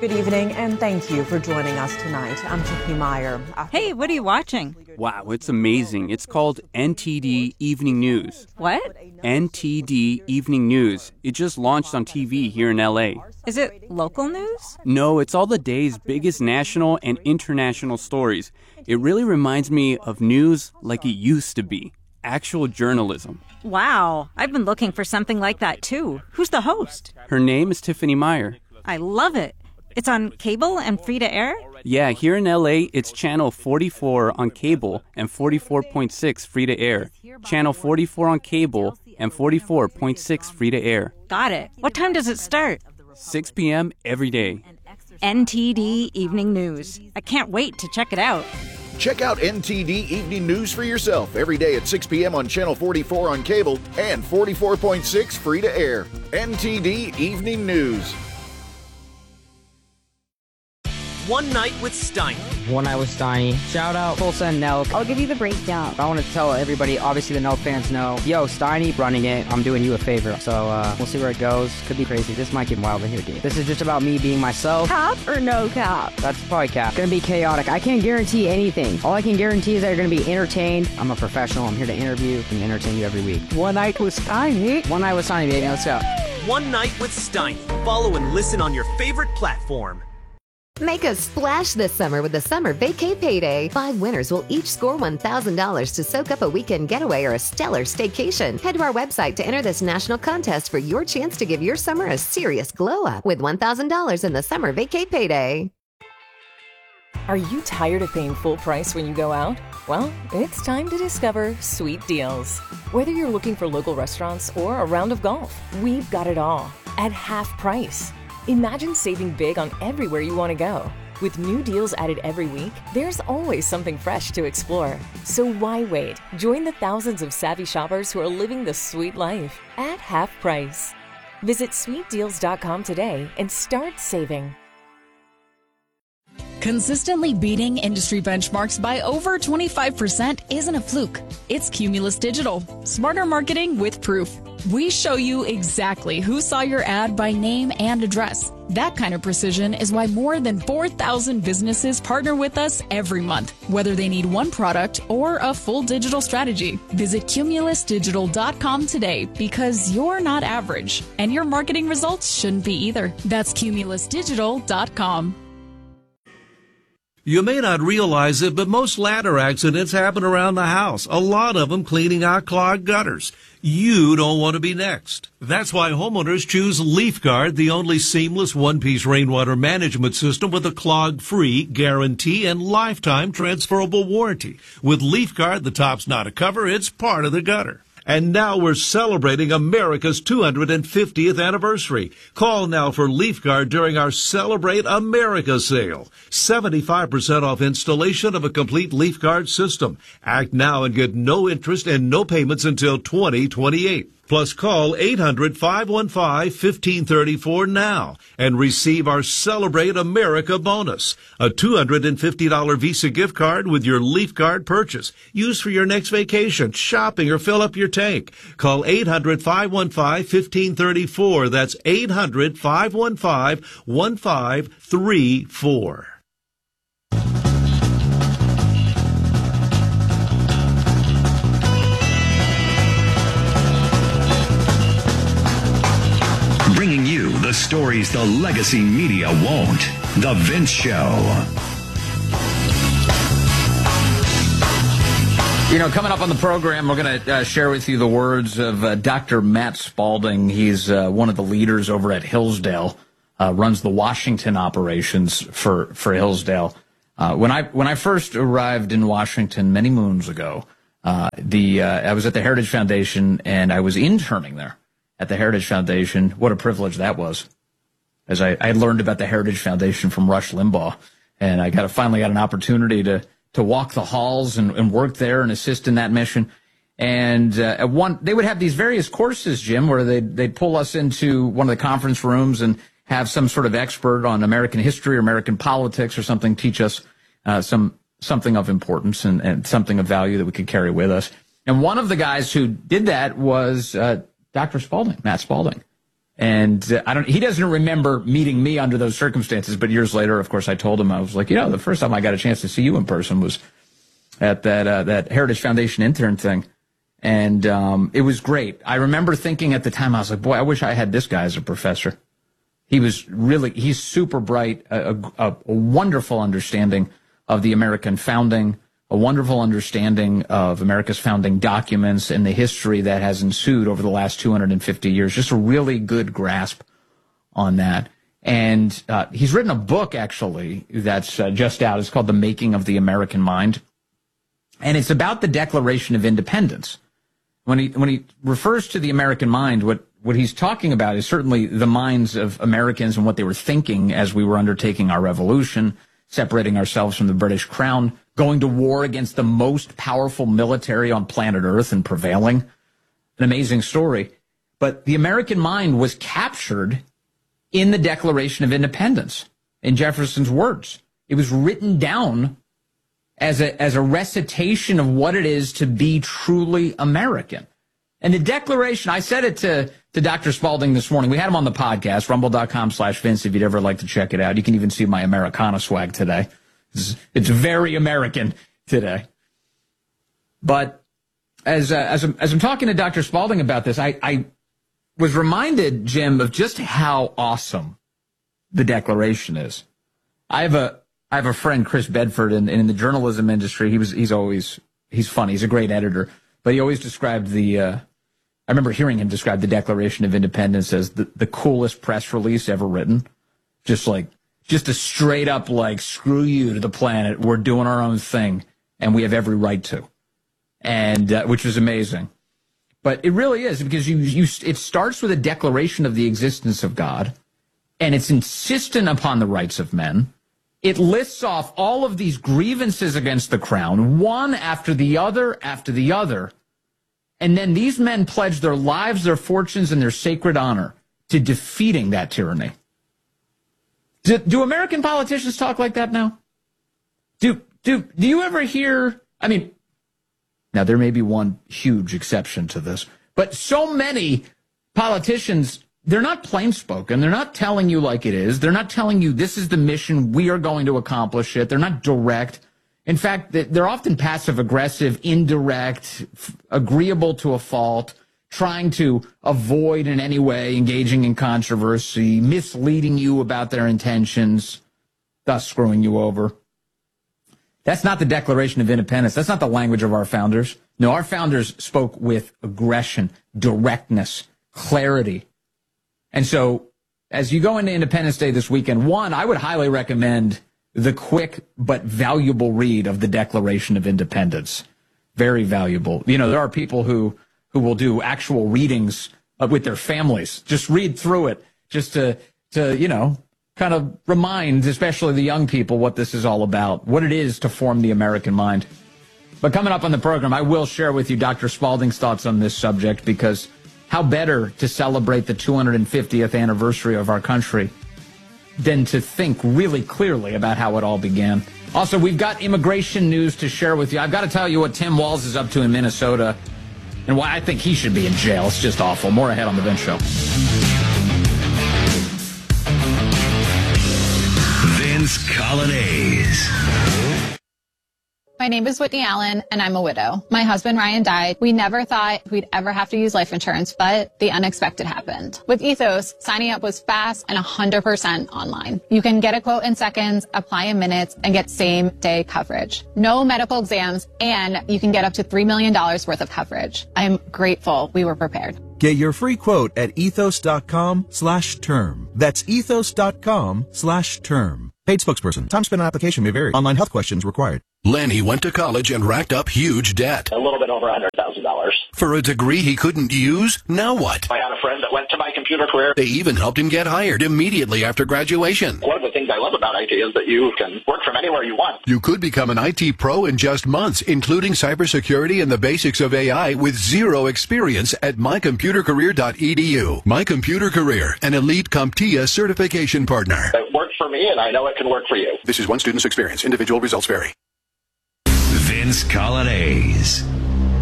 Good evening, and thank you for joining us tonight. I'm Tiffany Meyer. Hey, what are you watching? Wow, it's amazing. It's called NTD Evening News. What? NTD Evening News. It just launched on TV here in L.A. Is it local news? No, it's all the day's biggest national and international stories. It really reminds me of news like it used to be. Actual journalism. Wow, I've been looking for something like that too. Who's the host? Her name is Tiffany Meyer. I love it. It's on cable and free to air? Yeah, here in LA, it's channel 44 on cable and 44.6 free to air. Channel 44 on cable and 44.6 free to air. Got it. What time does it start? 6 p.m. every day. NTD Evening News. I can't wait to check it out. Check out NTD Evening News for yourself every day at 6 p.m. on Channel 44 on cable and 44.6 free to air. NTD Evening News. One Night with Steiny. One Night with Steiny. Shout out Tulsa and Nelk. I'll give you the breakdown. I want to tell everybody, obviously the Nelk fans know, yo, Steiny running it, I'm doing you a favor. So we'll see where it goes. Could be crazy. This might get wild in here, dude. This is just about me being myself. Cap or no cap? That's probably cap. Gonna be chaotic. I can't guarantee anything. All I can guarantee is that you're gonna be entertained. I'm a professional. I'm here to interview and entertain you every week. One Night with Steiny. One Night with Steiny, baby. Let's go. One Night with Steiny. Follow and listen on your favorite platform. Make a splash this summer with the Summer Vacay Payday. 5 winners will each score $1,000 to soak up a weekend getaway or a stellar staycation. Head to our website to enter this national contest for your chance to give your summer a serious glow up with $1,000 in the Summer Vacay Payday. Are you tired of paying full price when you go out? Well, it's time to discover Sweet Deals. Whether you're looking for local restaurants or a round of golf, we've got it all at half price. Imagine saving big on everywhere you want to go. With new deals added every week, there's always something fresh to explore. So why wait? Join the thousands of savvy shoppers who are living the sweet life at half price. Visit sweetdeals.com today and start saving. Consistently beating industry benchmarks by over 25% isn't a fluke. It's Cumulus Digital. Smarter marketing with proof. We show you exactly who saw your ad by name and address. That kind of precision is why more than 4,000 businesses partner with us every month, whether they need one product or a full digital strategy. Visit cumulusdigital.com today because you're not average, and your marketing results shouldn't be either. That's cumulusdigital.com. You may not realize it, but most ladder accidents happen around the house, a lot of them cleaning out clogged gutters. You don't want to be next. That's why homeowners choose LeafGuard, the only seamless one-piece rainwater management system with a clog-free guarantee and lifetime transferable warranty. With LeafGuard, the top's not a cover, it's part of the gutter. And now we're celebrating America's 250th anniversary. Call now for LeafGuard during our Celebrate America sale. 75% off installation of a complete LeafGuard system. Act now and get no interest and no payments until 2028. Plus, call 800-515-1534 now and receive our Celebrate America bonus, a $250 Visa gift card with your LeafGuard purchase. Use for your next vacation, shopping, or fill up your tank. Call 800-515-1534. That's 800-515-1534. Bringing you the stories the legacy media won't. The Vince Show. You know, coming up on the program, we're going to share with you the words of Dr. Matt Spalding. He's one of the leaders over at Hillsdale, runs the Washington operations for Hillsdale. When I first arrived in Washington many moons ago, I was at the Heritage Foundation, and I was interning there at the Heritage Foundation. What a privilege that was, as I learned about the Heritage Foundation from Rush Limbaugh, and I finally got an opportunity to walk the halls and work there and assist in that mission. And they would have these various courses, Jim, where they'd pull us into one of the conference rooms and have some sort of expert on American history or American politics or something teach us something of importance and something of value that we could carry with us. And one of the guys who did that was Dr. Spalding, Matt Spalding. And he doesn't remember meeting me under those circumstances, but years later, of course, I told him, I was like, the first time I got a chance to see you in person was at that Heritage Foundation intern thing. And it was great. I remember thinking at the time, I was like, boy, I wish I had this guy as a professor. He's super bright, a wonderful understanding of the American founding, a wonderful understanding of America's founding documents and the history that has ensued over the last 250 years. Just a really good grasp on that. And he's written a book, actually, that's just out. It's called The Making of the American Mind. And it's about the Declaration of Independence. When he refers to the American mind, what he's talking about is certainly the minds of Americans and what they were thinking as we were undertaking our revolution, separating ourselves from the British Crown, going to war against the most powerful military on planet Earth and prevailing. An amazing story. But the American mind was captured in the Declaration of Independence, in Jefferson's words. It was written down as a recitation of what it is to be truly American. And the Declaration, I said it to Dr. Spalding this morning. We had him on the podcast, rumble.com/Vince, if you'd ever like to check it out. You can even see my Americana swag today. It's very American today. But as I'm talking to Dr. Spalding about this, I was reminded, Jim, of just how awesome the Declaration is. I have a friend, Chris Bedford, and in the journalism industry, he's funny. He's a great editor, but he always described I remember hearing him describe the Declaration of Independence as the coolest press release ever written. Just a straight up screw you to the planet. We're doing our own thing and we have every right to. And, which was amazing. But it really is, because it starts with a declaration of the existence of God, and it's insistent upon the rights of men. It lists off all of these grievances against the crown, one after the other after the other. And then these men pledge their lives, their fortunes, and their sacred honor to defeating that tyranny. Do American politicians talk like that now? Do you ever hear, now there may be one huge exception to this, but so many politicians, they're not plain spoken. They're not telling you like it is. They're not telling you this is the mission, we are going to accomplish it. They're not direct. In fact, they're often passive-aggressive, indirect, agreeable to a fault, trying to avoid in any way engaging in controversy, misleading you about their intentions, thus screwing you over. That's not the Declaration of Independence. That's not the language of our founders. No, our founders spoke with aggression, directness, clarity. And so as you go into Independence Day this weekend, one, I would highly recommend the quick but valuable read of the Declaration of Independence. Very valuable. There are people who will do actual readings with their families. Just read through it just to kind of remind, especially the young people, what this is all about, what it is to form the American mind. But coming up on the program, I will share with you Dr. Spalding's thoughts on this subject, because how better to celebrate the 250th anniversary of our country than to think really clearly about how it all began. Also, we've got immigration news to share with you. I've got to tell you what Tim Walz is up to in Minnesota and why I think he should be in jail. It's just awful. More ahead on The Vince Show. Vince Colonnese. My name is Whitney Allen, and I'm a widow. My husband, Ryan, died. We never thought we'd ever have to use life insurance, but the unexpected happened. With Ethos, signing up was fast and 100% online. You can get a quote in seconds, apply in minutes, and get same-day coverage. No medical exams, and you can get up to $3 million worth of coverage. I'm grateful we were prepared. Get your free quote at ethos.com/term. That's ethos.com/term. Paid spokesperson. Time spent on application may vary. Online health questions required. Lenny went to college and racked up huge debt. A little bit over $100,000. For a degree he couldn't use, now what? I had a friend that went to My Computer Career. They even helped him get hired immediately after graduation. One of the things I love about IT is that you can work from anywhere you want. You could become an IT pro in just months, including cybersecurity and the basics of AI with zero experience at mycomputercareer.edu. My Computer Career, an elite CompTIA certification partner. It worked for me, and I know it can work for you. This is one student's experience. Individual results vary. Vince Colonnese.